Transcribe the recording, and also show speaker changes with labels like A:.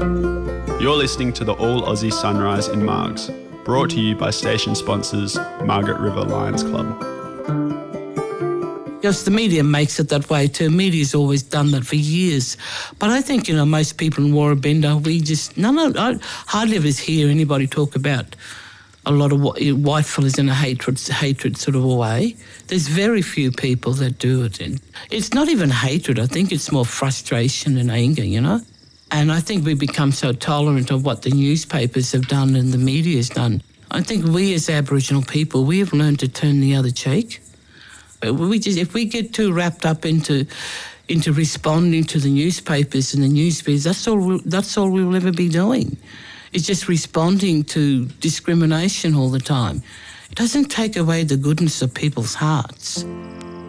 A: You're listening to the All Aussie Sunrise in Margs, brought to you by station sponsors Margaret River Lions Club.
B: Yes, the media makes it that way too. Media's always done that for years. But I think, most people in Warrabenda, I hardly ever hear anybody talk about a lot of white fellas in a hatred sort of a way. There's very few people that do it. And it's not even hatred. I think it's more frustration and anger, And I think we've become so tolerant of what the newspapers have done and the media's done. I think we as Aboriginal people, we have learned to turn the other cheek. If we get too wrapped up into responding to the newspapers and the newsfeeds, that's all we'll ever be doing. It's just responding to discrimination all the time. It doesn't take away the goodness of people's hearts.